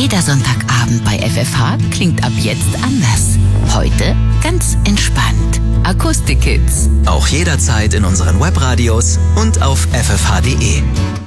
Jeder Sonntagabend bei FFH klingt ab jetzt anders. Heute ganz entspannt. Akustik-Kids. Auch jederzeit in unseren Webradios und auf ffh.de.